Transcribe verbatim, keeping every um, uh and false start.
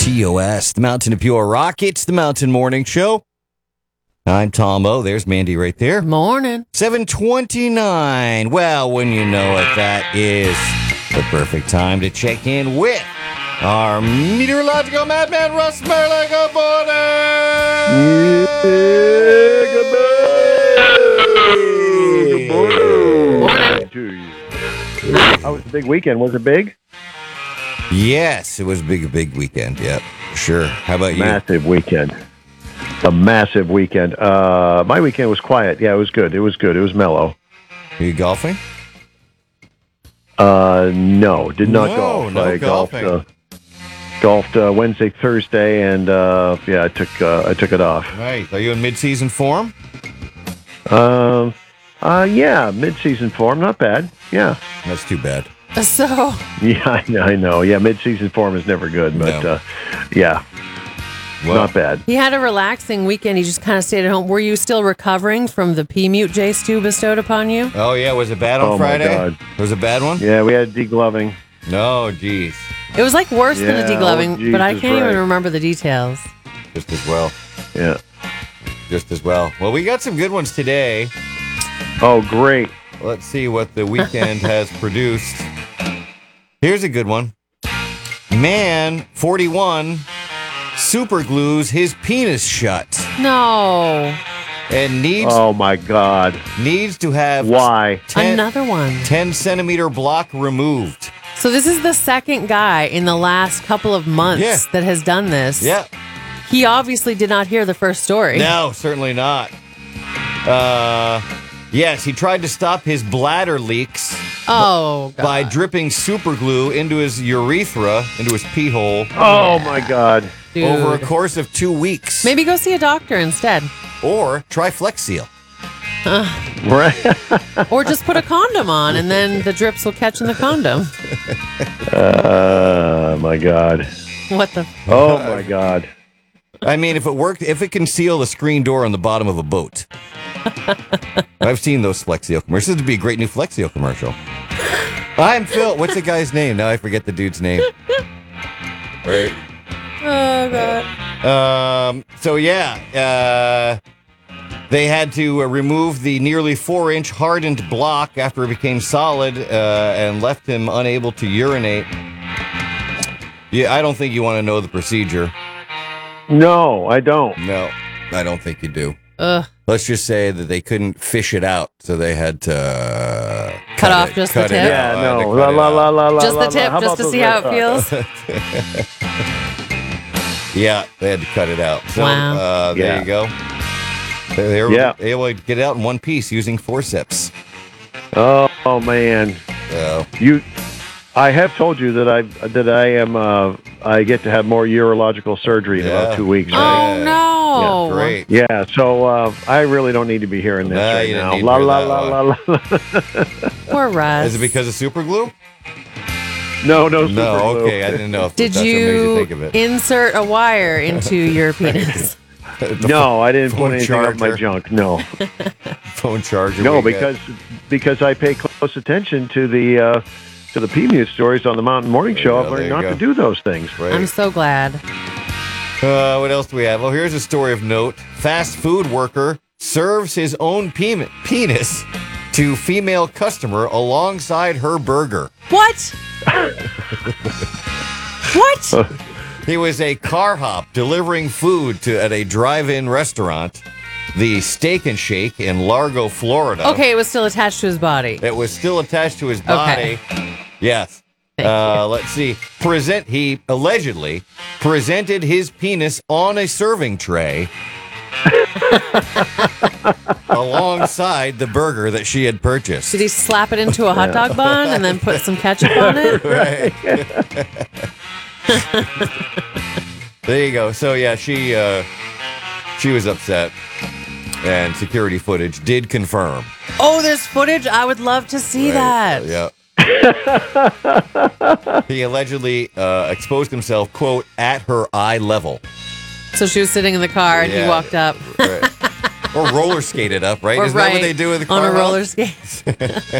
T O S, the Mountain of Pure Rock. It's the Mountain Morning Show. I'm Tom O. There's Mandy right there. Morning. seven twenty-nine. Well, when you know it, that is the perfect time to check in with our meteorological madman, Russ Merla. Good morning! Yeah, good morning. Morning. To you. How was the big weekend? Was it big? Yes, it was a big, big weekend. Yep, sure. How about you? Massive weekend. A massive weekend. Uh, my weekend was quiet. Yeah, it was good. It was good. It was mellow. Are you golfing? Uh, no, did not No, golf. no I golfing. golfed. Uh, golfed uh, Wednesday, Thursday, and uh, yeah, I took uh, I took it off. Right. Are you in mid-season form? Um, uh, yeah, mid-season form, not bad. Yeah, That's too bad. So, yeah, I know. I know. Yeah, mid-season form is never good, but No. uh, yeah, Well, not bad. he had a relaxing weekend. He just kind of stayed at home. Were you still recovering from the P-Mute J Stu bestowed upon you? Oh, yeah. Was it bad on Oh, my Friday? God. Was it a bad one? Yeah, we had degloving. No, geez. It was like worse than Yeah, a degloving, oh, but I Jesus can't even Christ. remember the details. Just as well. Yeah. Just as well. Well, we got some good ones today. Oh, great. Let's see what the weekend has produced. Here's a good one. Man, forty-one, super glues his penis shut No. and needs Oh, my God. needs to have Why? ten, Another one. ten centimeter block removed. So this is the second guy in the last couple of months Yeah. that has done this. Yeah. He obviously did not hear the first story. No, certainly not. Uh, yes, he tried to stop his bladder leaks Oh, God. by dripping super glue into his urethra, into his pee hole, Oh, my God. Dude. over a course of two weeks. Maybe go see a doctor instead. Or try Flex Seal. Right? Or just put a condom on and then the drips will catch in the condom. Uh, my God. What the? Oh, my God. I mean, if it worked, if it can seal the screen door on the bottom of a boat. I've seen those Flex Seal commercials. This would be a great new Flex Seal commercial. I'm Phil. What's the guy's name? Now I forget the dude's name. Right. Oh, God. Um, so yeah, uh, they had to uh, remove the nearly four-inch hardened block after it became solid uh, and left him unable to urinate. Yeah, I don't think you want to know the procedure. No, I don't. No, I don't think you do. Ugh. Let's just say that they couldn't fish it out, so they had to uh, cut, off it, just cut the it tip? out. Yeah, Had to no. cut La, it la, out. la, la, la, Just la, the tip, la. How just about to those see how Red it Sox? feels. Yeah, they had to cut it out. So Wow. uh, there Yeah. you go. They they were Yeah. able to get it out in one piece using forceps. Oh, oh, man. So, You, I have told you that I that I am. Uh, I get to have more urological surgery in Yeah. about two weeks. Oh, Right? no. yeah, great. Yeah. So uh, I really don't need to be hearing this No, right you didn't now. need to La hear la that la one. la la. Poor Russ. Is it because of super glue? No, no. No, super glue. okay. I didn't know if Did that's what made you you think of it. insert a wire into your penis? The No, I didn't phone put anything up my charger. junk. No, phone charger. no, we got. because because I pay close attention to the uh, to the P-Mute stories on the Mountain Morning Show. Yeah, I've there learned you not go. to do those things. Right. I'm so glad. Uh, what else do we have? Well, here's a story of note. Fast food worker serves his own pe- penis to female customer alongside her burger. What? What? He was a car hop delivering food to at a drive-in restaurant, the Steak and Shake in Largo, Florida. Okay, it was still attached to his body. It was still attached to his body. Yes. Uh, let's see. Present. He allegedly presented his penis on a serving tray alongside the burger that she had purchased. Did he slap it into a hot dog bun and then put some ketchup on it? Right. There you go. So yeah, she uh, she was upset, and security footage did confirm. Oh, there's footage? I would love to see Right. that. Yeah. He allegedly uh, exposed himself, quote, at her eye level. So she was sitting in the car and Yeah. he walked up. Right. Or roller skated up, right? Or Isn't that what right, they do with the on car a hop? roller skate.